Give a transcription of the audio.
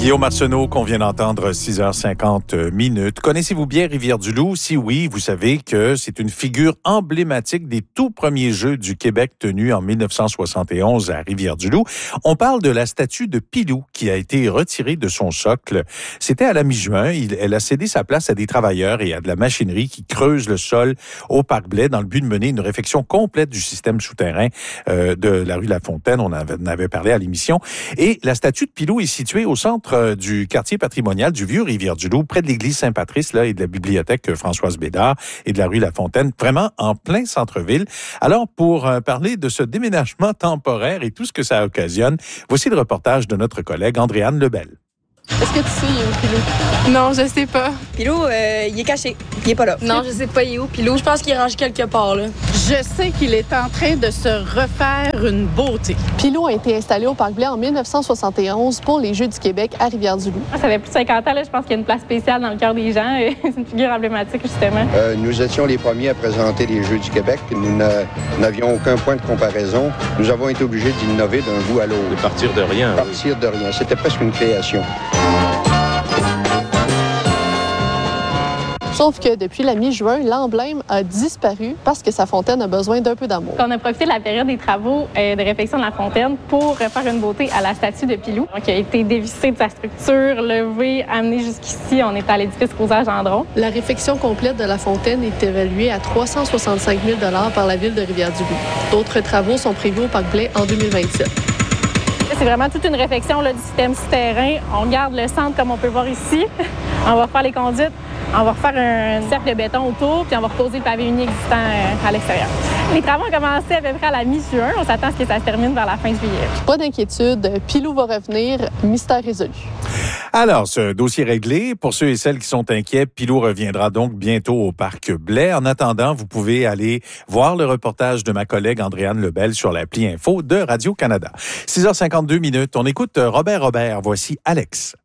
Guillaume Arsenault, qu'on vient d'entendre, 6h50 minutes. Connaissez-vous bien Rivière-du-Loup? Si oui, vous savez que c'est une figure emblématique des tout premiers Jeux du Québec tenus en 1971 à Rivière-du-Loup. On parle de la statue de Pilou qui a été retirée de son socle. C'était à la mi-juin. Elle a cédé sa place à des travailleurs et à de la machinerie qui creusent le sol au Parc Blais dans le but de mener une réfection complète du système souterrain de la rue La Fontaine. On en avait parlé à l'émission. Et la statue de Pilou est située au centre du quartier patrimonial du vieux Rivière-du-Loup, près de l'église Saint-Patrice là, et de la bibliothèque Françoise Bédard et de la rue La Fontaine, vraiment en plein centre-ville. Alors, pour parler de ce déménagement temporaire et tout ce que ça occasionne, voici le reportage de notre collègue Andréane Lebel. Est-ce que tu sais, il est où, Pilou? Non, je sais pas. Pilou, il est caché. Il est pas là. Non, je sais pas, il est où, Pilou? Je pense qu'il est rangé quelque part, là. Je sais qu'il est en train de se refaire une beauté. Pilou a été installé au Parc Blais en 1971 pour les Jeux du Québec à Rivière-du-Loup. Ça fait plus de 50 ans, là, je pense qu'il y a une place spéciale dans le cœur des gens. C'est une figure emblématique, justement. Nous étions les premiers à présenter les Jeux du Québec. Nous n'avions aucun point de comparaison. Nous avons été obligés d'innover d'un bout à l'autre. De partir de rien. Partir de rien. C'était presque une création. Sauf que depuis la mi-juin, l'emblème a disparu parce que sa fontaine a besoin d'un peu d'amour. On a profité de la période des travaux de réfection de la fontaine pour faire une beauté à la statue de Pilou. Donc, il a été dévissé de sa structure, levé, amené jusqu'ici. On est à l'édifice Rosage-Gendron. La réfection complète de la fontaine est évaluée à 365 000 $ par la ville de Rivière-du-Loup. D'autres travaux sont prévus au Parc Blais en 2027. C'est vraiment toute une réfection là, du système souterrain. On garde le centre comme on peut voir ici. On va refaire les conduites. On va refaire un cercle de béton autour, puis on va reposer le pavé uni existant à l'extérieur. Les travaux ont commencé à peu près à la mi-juin. On s'attend à ce que ça se termine vers la fin juillet. Pas d'inquiétude, Pilou va revenir, mystère résolu. Alors, ce dossier réglé, pour ceux et celles qui sont inquiets, Pilou reviendra donc bientôt au Parc Blais. En attendant, vous pouvez aller voir le reportage de ma collègue Andréane Lebel sur l'appli Info de Radio-Canada. 6h52 minutes. On écoute Robert. Voici Alex.